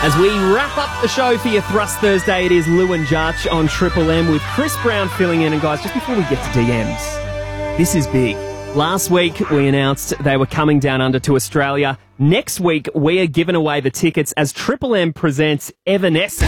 As we wrap up the show for your Thrust Thursday, it is Lou and Jarch on Triple M with Chris Brown filling in. And guys, just before we get to DMs, this is big. Last week, we announced they were coming down under to Australia. Next week, we are giving away the tickets as Triple M presents Evanescence.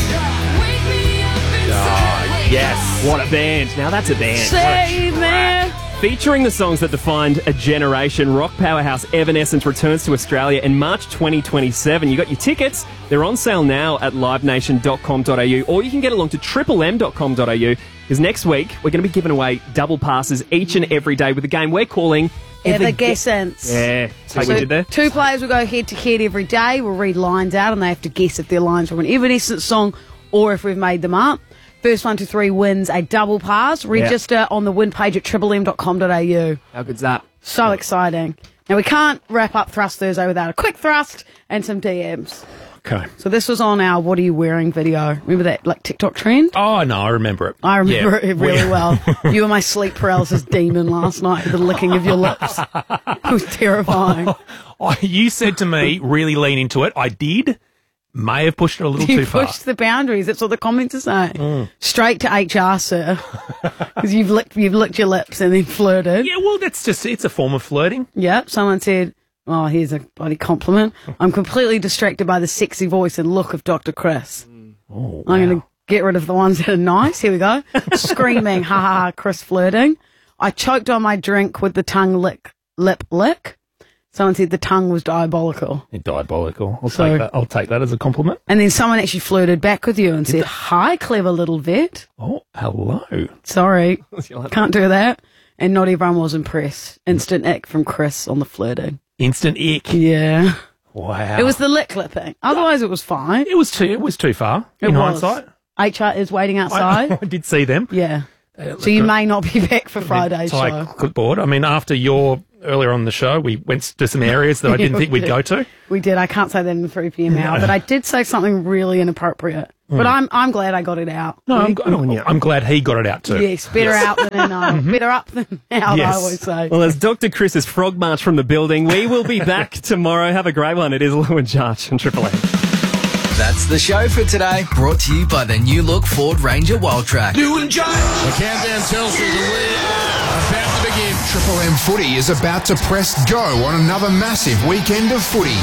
Oh, yes. What a band. Now that's a band. Save me. Featuring the songs that defined a generation, rock powerhouse Evanescence returns to Australia in March 2027. You got your tickets. They're on sale now at livenation.com.au, or you can get along to triplem.com.au, because next week we're going to be giving away double passes each and every day with a game we're calling Evanescence. Yeah. So we did there. Two players will go head-to-head every day. We'll read lines out, and they have to guess if their lines from an Evanescence song or if we've made them up. First 1 to 3 wins a double pass. Register on the win page at triplem.com.au. How good's that? So exciting. Now, we can't wrap up Thrust Thursday without a quick thrust and some DMs. Okay. So this was on our What Are You Wearing video. Remember that TikTok trend? Oh, no, I remember it. I remember it really well. You were my sleep paralysis demon last night with the licking of your lips. It was terrifying. You said to me, really lean into it. I did. May have pushed it a little too far. You pushed the boundaries. That's what the comments are saying. Straight to HR, sir. Because you've licked your lips and then flirted. Yeah, well, it's a form of flirting. Yep. Someone said, oh, here's a bloody compliment. I'm completely distracted by the sexy voice and look of Dr. Chris. Oh, I'm going to get rid of the ones that are nice. Here we go. Screaming, ha ha ha, Chris flirting. I choked on my drink with the tongue lip lick. Someone said the tongue was diabolical. Diabolical. I'll take that as a compliment. And then someone actually flirted back with you and said, hi, clever little vet. Oh, hello. Sorry, can't do that. And not everyone was impressed. Instant ick from Chris on the flirting. Instant ick. Yeah. Wow. It was the lip lipping. Otherwise, it was fine. It was too far in hindsight. HR is waiting outside. I did see them. Yeah. So you may not be back for Friday's show. Clipboard. I mean, after earlier on the show, we went to some areas that I didn't think we'd go to. We did. I can't say that in the 3 p.m. hour, but I did say something really inappropriate. But I'm glad I got it out. No, I'm glad he got it out too. Yes, better out than in. Better up than out, Yes. I always say. Well, as Dr. Chris's frog march from the building, we will be back tomorrow. Have a great one. It is Lou and Jarch on Triple M. That's the show for today. Brought to you by the new look Ford Ranger Wildtrak. Lou and Jarch. The countdown tells you the lead about to begin. Triple M Footy is about to press go on another massive weekend of footy.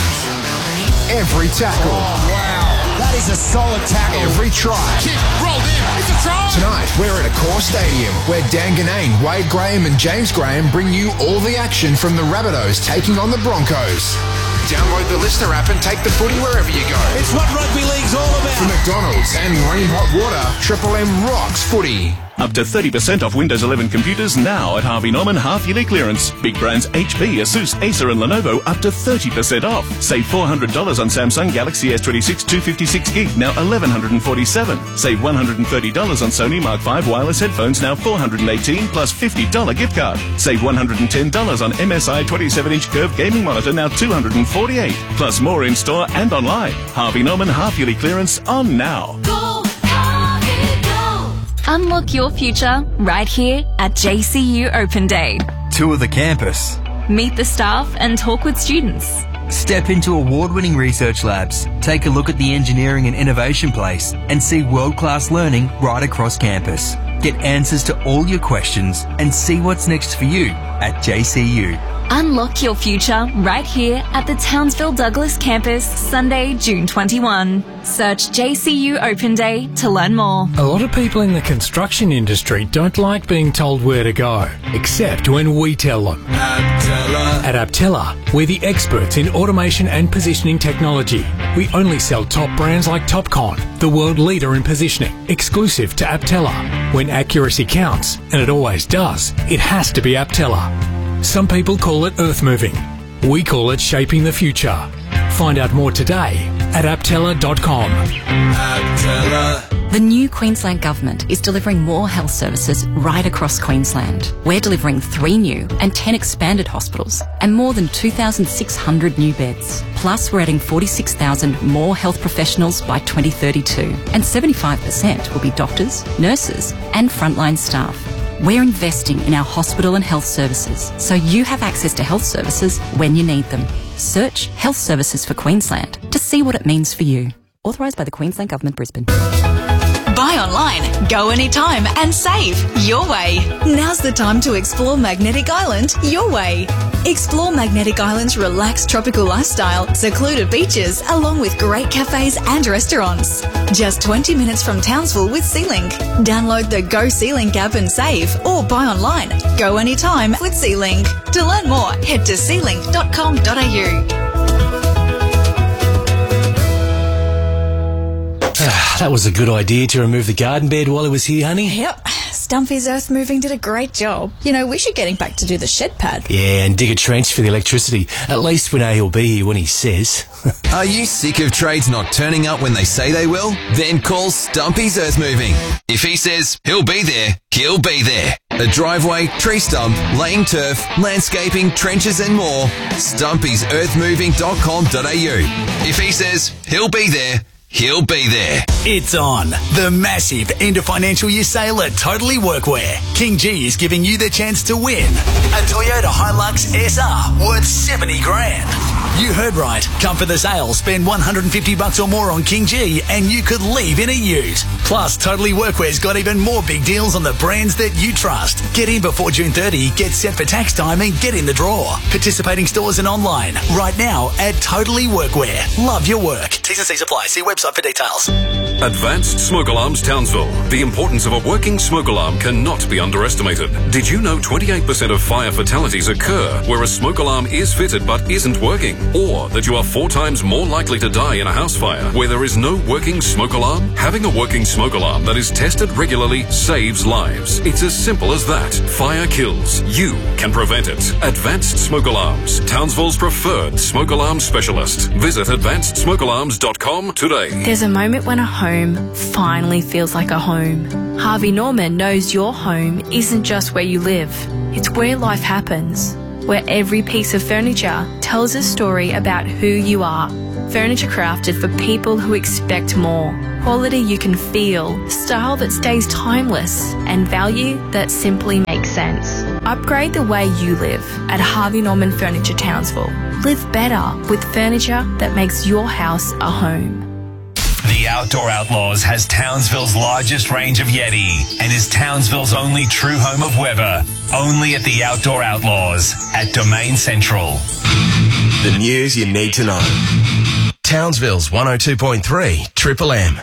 Every tackle. Oh, wow. That is a solid tackle. Every try. Kick, rolled in. It's a try. Tonight, we're at Accor Stadium, where Dan Ganane, Wade Graham and James Graham bring you all the action from the Rabbitohs taking on the Broncos. Download the Listener app and take the footy wherever you go. It's what rugby league's all about. From McDonald's and Marine Hot Water, Triple M rocks footy. Up to 30% off Windows 11 computers now at Harvey Norman half-yearly clearance. Big brands HP, Asus, Acer and Lenovo up to 30% off. Save $400 on Samsung Galaxy S26 256 gig, now $1,147. Save $130 on Sony Mark V wireless headphones, now $418 plus $50 gift card. Save $110 on MSI 27-inch curved gaming monitor, now $248. Plus more in store and online. Harvey Norman half-yearly clearance on now. Unlock your future right here at JCU Open Day. Tour the campus. Meet the staff and talk with students. Step into award-winning research labs. Take a look at the engineering and innovation place and see world-class learning right across campus. Get answers to all your questions and see what's next for you at JCU. Unlock your future right here at the Townsville Douglas campus, Sunday, June 21. Search JCU Open Day to learn more. A lot of people in the construction industry don't like being told where to go, except when we tell them. At Aptella, we're the experts in automation and positioning technology. We only sell top brands like Topcon, the world leader in positioning, exclusive to Aptella. When accuracy counts, and it always does, it has to be Aptella. Some people call it earth moving. We call it shaping the future. Find out more today at aptella.com. The new Queensland Government is delivering more health services right across Queensland. We're delivering 3 new and 10 expanded hospitals and more than 2,600 new beds. Plus, we're adding 46,000 more health professionals by 2032, and 75% will be doctors, nurses and frontline staff. We're investing in our hospital and health services so you have access to health services when you need them. Search Health Services for Queensland to see what it means for you. Authorised by the Queensland Government, Brisbane. Buy online, go anytime and save your way. Now's the time to explore Magnetic Island your way. Explore Magnetic Island's relaxed tropical lifestyle, secluded beaches, along with great cafes and restaurants. Just 20 minutes from Townsville with Sealink. Download the Go Sealink app and save, or buy online. Go anytime with Sealink. To learn more, head to sealink.com.au. That was a good idea to remove the garden bed while he was here, honey. Yep. Stumpy's earth moving did a great job. You know, we should get him back to do the shed pad. Yeah, and dig a trench for the electricity. At least we know he'll be here when he says. Are you sick of trades not turning up when they say they will? Then call Stumpy's Earth Moving. If he says he'll be there, he'll be there. A driveway, tree stump, laying turf, landscaping, trenches and more. Stumpy'sEarthMoving.com.au. If he says he'll be there, he'll be there. It's on. The massive end of financial year sale at Totally Workwear. King G is giving you the chance to win a Toyota Hilux SR worth 70 grand. You heard right. Come for the sale, spend $150 or more on King G and you could leave in a ute. Plus, Totally Workwear's got even more big deals on the brands that you trust. Get in before June 30, get set for tax time and get in the draw. Participating stores and online right now at Totally Workwear. Love your work. T's and C's apply. See website for details. Advanced Smoke Alarms Townsville. The importance of a working smoke alarm cannot be underestimated. Did you know 28% of fire fatalities occur where a smoke alarm is fitted but isn't working? Or that you are 4 times more likely to die in a house fire where there is no working smoke alarm? Having a working smoke alarm that is tested regularly saves lives. It's as simple as that. Fire kills. You can prevent it. Advanced Smoke Alarms. Townsville's preferred smoke alarm specialist. Visit advancedsmokealarms.com today. There's a moment when a home finally feels like a home. Harvey Norman knows your home isn't just where you live. It's where life happens. Where every piece of furniture tells a story about who you are. Furniture crafted for people who expect more. Quality you can feel, style that stays timeless, and value that simply makes sense. Upgrade the way you live at Harvey Norman Furniture Townsville. Live better with furniture that makes your house a home. The Outdoor Outlaws has Townsville's largest range of Yeti and is Townsville's only true home of Weber. Only at the Outdoor Outlaws at Domain Central. The news you need to know. Townsville's 102.3 Triple M.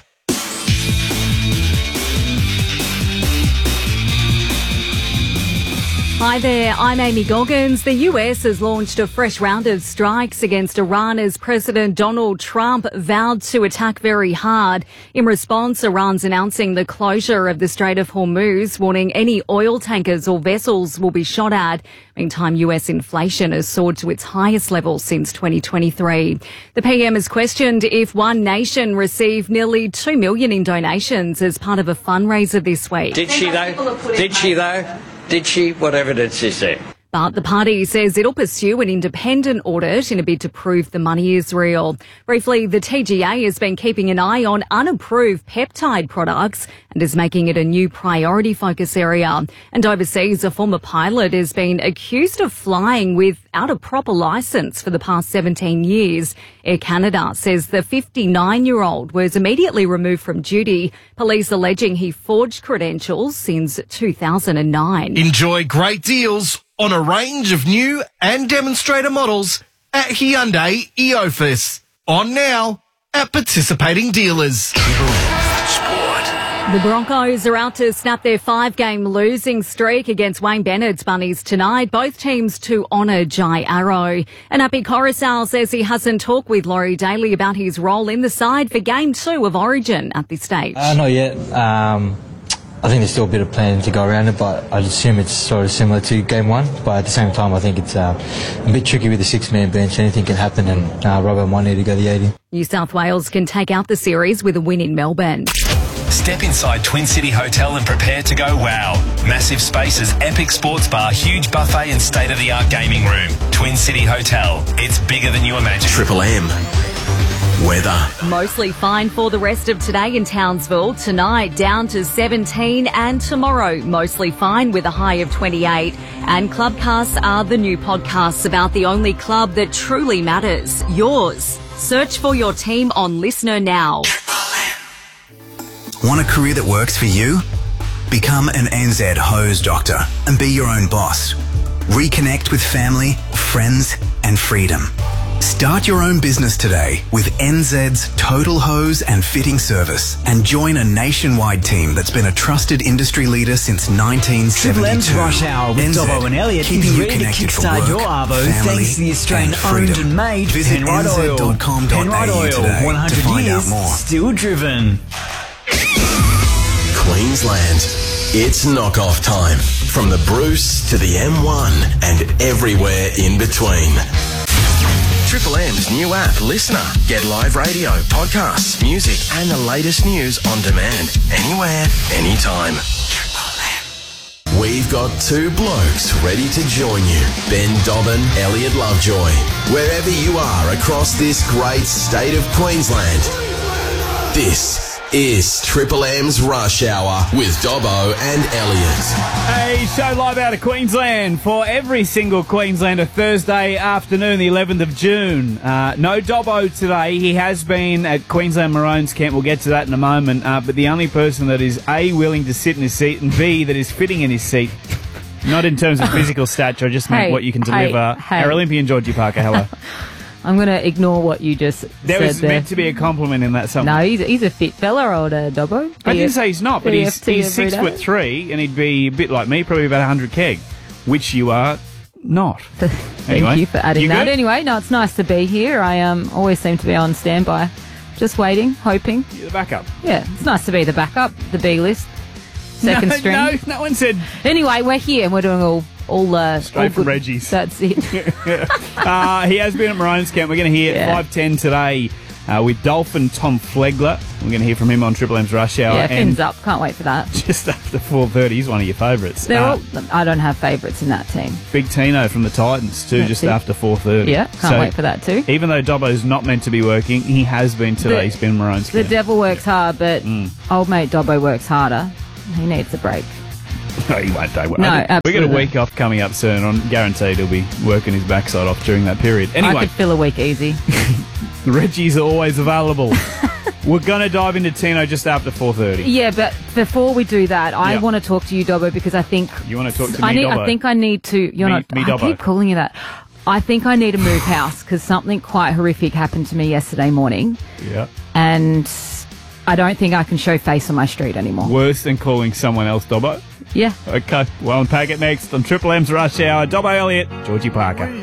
Hi there, I'm Amy Goggins. The US has launched a fresh round of strikes against Iran as President Donald Trump vowed to attack very hard. In response, Iran's announcing the closure of the Strait of Hormuz, warning any oil tankers or vessels will be shot at. Meantime, US inflation has soared to its highest level since 2023. The PM has questioned if One Nation received nearly $2 million in donations as part of a fundraiser this week. Did she though? Did she? What evidence is there? But the party says it'll pursue an independent audit in a bid to prove the money is real. Briefly, the TGA has been keeping an eye on unapproved peptide products and is making it a new priority focus area. And overseas, a former pilot has been accused of flying without a proper licence for the past 17 years. Air Canada says the 59-year-old was immediately removed from duty, police alleging he forged credentials since 2009. Enjoy great deals on a range of new and demonstrator models at Hyundai Eofus. On now at participating dealers. The Broncos are out to snap their 5-game losing streak against Wayne Bennett's Bunnies tonight. Both teams to honour Jai Arrow. And Api Coruscant says he hasn't talked with Laurie Daly about his role in the side for Game 2 of Origin at this stage. Not yet. I think there's still a bit of planning to go around it, but I assume it's sort of similar to Game 1. But at the same time, I think it's a bit tricky with the 6-man bench. Anything can happen, and Robbo might need to go the 80. New South Wales can take out the series with a win in Melbourne. Step inside Twin City Hotel and prepare to go wow. Massive spaces, epic sports bar, huge buffet and state-of-the-art gaming room. Twin City Hotel. It's bigger than you imagine. Triple M. Weather. Mostly fine for the rest of today in Townsville. Tonight down to 17 and tomorrow mostly fine with a high of 28. And Clubcasts are the new podcasts about the only club that truly matters, yours. Search for your team on Listener now. Want a career that works for you? Become an NZ hose doctor and be your own boss. Reconnect with family, friends and freedom. Start your own business today with NZ's Total Hose and Fitting Service and join a nationwide team that's been a trusted industry leader since 1972. Triple M's Rush Hour with NZ, Dobbo and Elliot keeping is you ready to connected for kickstart work, your Arvo family thanks to the Australian and owned freedom. and made Visit Penrite Oil. nz.com.au Penrite Oil, today 100 to find years, out more. still driven. Queensland. It's knockoff time. From the Bruce to the M1 and everywhere in between. Triple M's new app, Listener. Get live radio, podcasts, music and the latest news on demand. Anywhere, anytime. We've got two blokes ready to join you. Ben Dobbin, Elliot Lovejoy. Wherever you are across this great state of Queensland, this is Triple M's Rush Hour with Dobbo and Elliot. A show live out of Queensland for every single Queenslander Thursday afternoon, the 11th of June. No Dobbo today. He has been at Queensland Maroons camp. We'll get to that in a moment. But the only person that is A, willing to sit in his seat, and B, that is fitting in his seat, not in terms of physical stature, I just meant what you can deliver. Our Olympian Georgie Parker, hello. I'm going to ignore what you just said there. Was meant to be a compliment in that somewhere. No, he's a fit fella, old Dobbo. I didn't say he's not, but he's 6'3", and he'd be a bit like me, probably about 100 keg, which you are not. Thank you for adding that. Anyway, no, it's nice to be here. I always seem to be on standby, just waiting, hoping. You're the backup. Yeah, it's nice to be the backup, the B list, second string. No one said. Anyway, we're here and we're doing all straight from Reggie's. That's it. He has been at Maroons camp. We're going to hear 5:10 today with Dolphin Tom Flegler. We're going to hear from him on Triple M's Rush Hour. Yeah, fins up. Can't wait for that. Just after 4:30, he's one of your favourites. I don't have favourites in that team. Big Tino from the Titans too. That's just after 4:30. Yeah, can't wait for that too. Even though Dobbo's not meant to be working, he has been today. He's been at Maroons camp. The devil works hard, but old mate Dobbo works harder. He needs a break. No, he won't. Don't worry. No, absolutely. We got a week off coming up soon. I'm guaranteed he'll be working his backside off during that period. Anyway, I could fill a week easy. Reggie's always available. We're going to dive into Tino just after 4:30. Yeah, but before we do that, I want to talk to you, Dobbo, because I think you want to talk to me, Dobbo. I think I need to. You're not. I keep calling you that. I think I need to move house because something quite horrific happened to me yesterday morning. Yeah. And I don't think I can show face on my street anymore. Worse than calling someone else Dobbo? Yeah. Okay, we'll unpack it next on Triple M's Rush Hour. Dobbo Elliott, Georgie Parker.